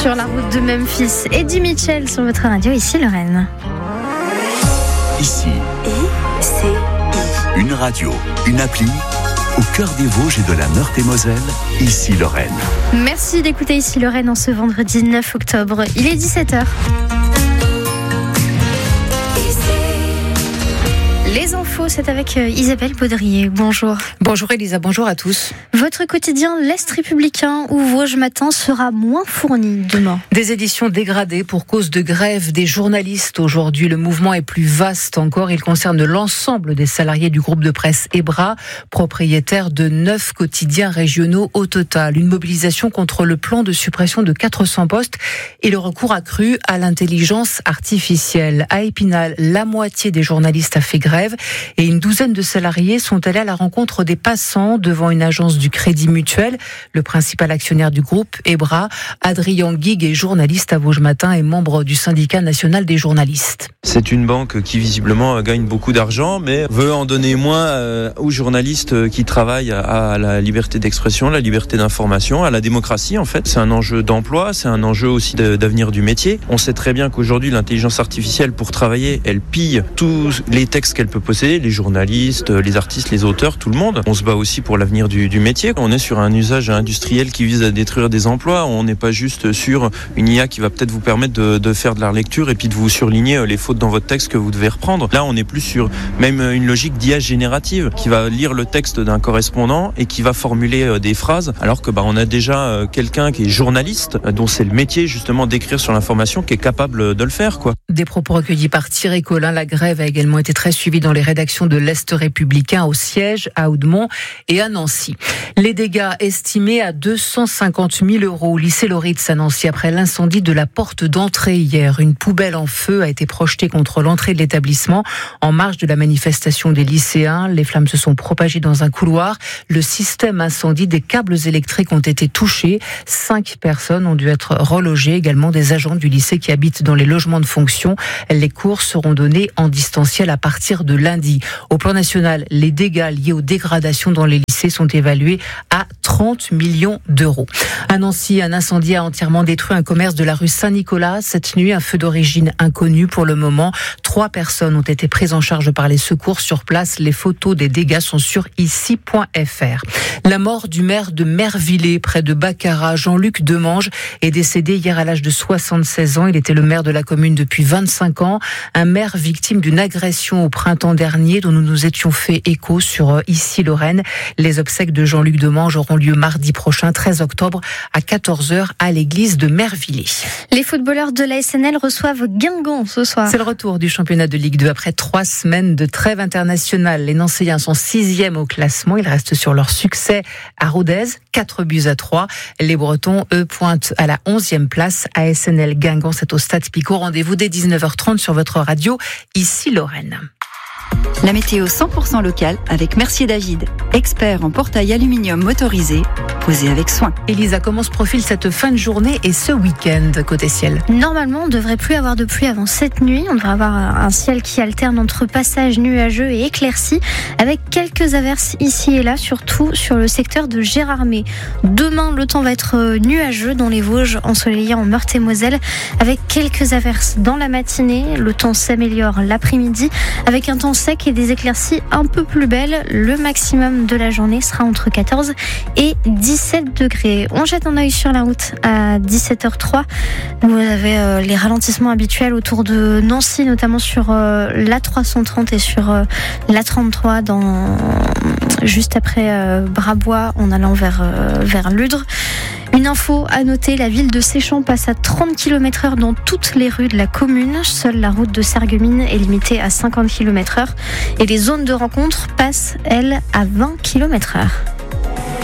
sur la route de Memphis. Eddie Mitchell sur votre radio, ici Lorraine. Ici, ICI. une radio, une appli, au cœur des Vosges et de la Meurthe-et-Moselle, ici Lorraine. Merci d'écouter ici Lorraine en ce vendredi 9 octobre. Il est 17h. Les infos, c'est avec Isabelle Baudrier. Bonjour. Bonjour Elisa, bonjour à tous. Votre quotidien L'Est républicain ou Vosges Matin sera moins fourni demain. Des éditions dégradées pour cause de grève des journalistes. Aujourd'hui, le mouvement est plus vaste encore. Il concerne l'ensemble des salariés du groupe de presse EBRA, propriétaire de 9 quotidiens régionaux au total. Une mobilisation contre le plan de suppression de 400 postes et le recours accru à l'intelligence artificielle. À Épinal, la moitié des journalistes a fait grève et une douzaine de salariés sont allés à la rencontre des passants devant une agence du Crédit Mutuel. Le principal actionnaire du groupe, EBRA, Adrien Guigues, est journaliste à Vosges Matin et membre du syndicat national des journalistes. C'est une banque qui visiblement gagne beaucoup d'argent, mais veut en donner moins aux journalistes qui travaillent à la liberté d'expression, la liberté d'information, à la démocratie en fait. C'est un enjeu d'emploi, c'est un enjeu aussi d'avenir du métier. On sait très bien qu'aujourd'hui l'intelligence artificielle pour travailler, elle pille tous les textes qu'elle peut posséder, les journalistes, les artistes, les auteurs, tout le monde. On se bat aussi pour l'avenir du métier. On est sur un usage industriel qui vise à détruire des emplois. On n'est pas juste sur une IA qui va peut-être vous permettre de faire de la lecture et puis de vous surligner les fautes dans votre texte que vous devez reprendre. Là, on est plus sur même une logique d'IA générative qui va lire le texte d'un correspondant et qui va formuler des phrases, alors que on a déjà quelqu'un qui est journaliste, dont c'est le métier justement d'écrire sur l'information, qui est capable de le faire, quoi. Des propos recueillis par Thierry Collin. La grève a également été très suivie dans les rédactions de l'Est républicain, au siège, à Oudemont et à Nancy. Les dégâts estimés à 250 000 € au lycée Loritz à Nancy après l'incendie de la porte d'entrée hier. Une poubelle en feu a été projetée contre l'entrée de l'établissement en marge de la manifestation des lycéens. Les flammes se sont propagées dans un couloir. Le système incendie, des câbles électriques ont été touchés. 5 personnes ont dû être relogées, également des agents du lycée qui habitent dans les logements de fonction. Les cours seront donnés en distanciel à partir de lundi. Au plan national, les dégâts liés aux dégradations dans les lycées sont évalués à 30 millions d'euros. À Nancy, un incendie a entièrement détruit un commerce de la rue Saint-Nicolas. Cette nuit, un feu d'origine inconnue pour le moment. 3 personnes ont été prises en charge par les secours sur place. Les photos des dégâts sont sur ici.fr. La mort du maire de Mervillers, près de Baccarat, Jean-Luc Demange, est décédé hier à l'âge de 76 ans. Il était le maire de la commune depuis 25 ans. Un maire victime d'une agression au printemps dernier dont nous nous étions fait écho sur Ici Lorraine. Les obsèques de Jean-Luc Demange auront lieu mardi prochain, 13 octobre, à 14h à l'église de Mervillers. Les footballeurs de la SNL reçoivent Guingamp ce soir. C'est le retour du championnat de Ligue 2 après 3 semaines de trêve internationale. Les Nancéens sont 6e au classement. Ils restent sur leur succès à Rodez, 4-3. Les Bretons, eux, pointent à la 11e place. À SNL Guingamp, c'est au Stade Picot. Rendez-vous dès 19h30 sur votre radio, ici Lorraine. La météo 100% locale avec Mercier David, expert en portail aluminium motorisé, posé avec soin. Elisa, comment se profile cette fin de journée et ce week-end côté ciel ? Normalement, on ne devrait plus avoir de pluie avant cette nuit. On devrait avoir un ciel qui alterne entre passages nuageux et éclaircis, avec quelques averses ici et là, surtout sur le secteur de Gérardmer. Demain, le temps va être nuageux dans les Vosges, ensoleillé en Meurthe-et-Moselle, avec quelques averses dans la matinée. Le temps s'améliore l'après-midi, avec un temps sec et des éclaircies un peu plus belles. Le maximum de la journée sera entre 14 et 17 degrés. On jette un œil sur la route à 17h03. Vous avez les ralentissements habituels autour de Nancy, notamment sur la 330 et sur la 33, juste après Brabois, en allant vers Ludre. Une info à noter, la ville de Séchamps passe à 30 km/h dans toutes les rues de la commune. Seule la route de Sarreguemines est limitée à 50 km/h et les zones de rencontre passent, elles, à 20 km/h.